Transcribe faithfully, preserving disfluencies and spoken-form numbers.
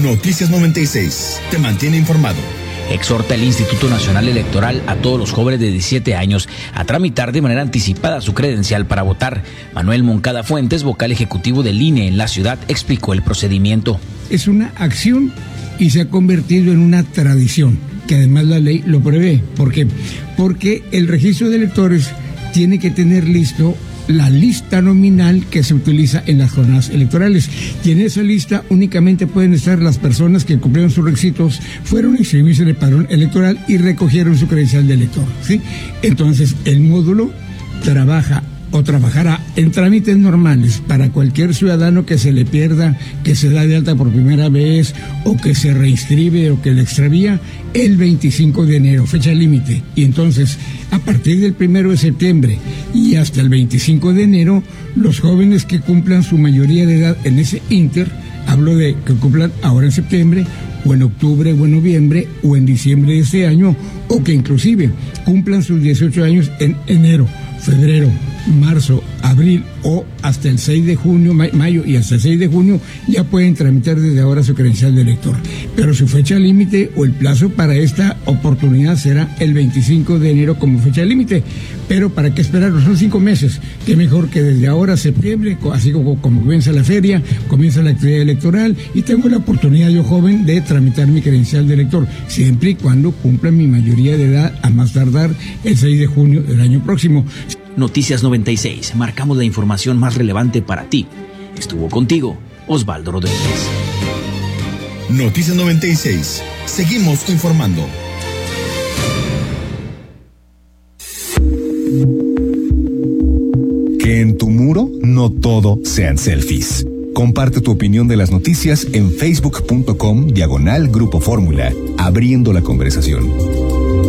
Noticias noventa y seis te mantiene informado. Exhorta el Instituto Nacional Electoral a todos los jóvenes de diecisiete años a tramitar de manera anticipada su credencial para votar. Manuel Moncada Fuentes, vocal ejecutivo del I N E en la ciudad, explicó el procedimiento. Es una acción y se ha convertido en una tradición, que además la ley lo prevé. ¿Por qué? Porque el registro de electores tiene que tener listo la lista nominal que se utiliza en las jornadas electorales. Y en esa lista únicamente pueden estar las personas que cumplieron sus requisitos, fueron a inscribirse en el padrón electoral y recogieron su credencial de elector, ¿sí? Entonces, el módulo trabaja o trabajará en trámites normales para cualquier ciudadano que se le pierda, que se da de alta por primera vez, o que se reinscribe o que le extravía, el veinticinco de enero, fecha límite. Y entonces, a partir del primero de septiembre y hasta el veinticinco de enero, los jóvenes que cumplan su mayoría de edad en ese inter, hablo de que cumplan ahora en septiembre, o en octubre, o en noviembre, o en diciembre de este año, o que inclusive cumplan sus dieciocho años en enero, febrero, marzo, abril o hasta el seis de junio, mayo y hasta el seis de junio, ya pueden tramitar desde ahora su credencial de elector. Pero su fecha límite o el plazo para esta oportunidad será el veinticinco de enero como fecha límite. Pero ¿para qué esperar? Son cinco meses. Qué mejor que desde ahora, septiembre, así como, como comienza la feria, comienza la actividad electoral y tengo la oportunidad yo joven de tramitar mi credencial de elector, siempre y cuando cumpla mi mayoría de edad a más tardar el seis de junio del año próximo. Noticias noventa y seis, marcamos la información más relevante para ti. Estuvo contigo Osvaldo Rodríguez. Noticias noventa y seis, seguimos informando. Que en tu muro no todo sean selfies. Comparte tu opinión de las noticias en facebook punto com diagonal Grupo Fórmula, abriendo la conversación.